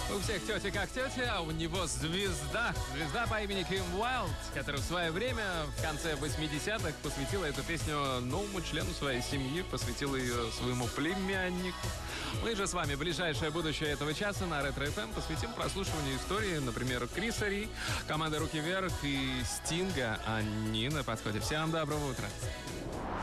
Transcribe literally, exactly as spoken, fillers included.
У всех тетя как тетя, а у него звезда. Звезда по имени Ким Уайлд, которая в свое время, в конце восьмидесятых, посвятила эту песню новому члену своей семьи, посвятила ее своему племяннику. Мы же с вами ближайшее будущее этого часа на Ретро эф эм посвятим прослушиванию истории, например, Криса Ри, команды «Руки вверх» и Стинга. Они на подходе. Всем доброго утра.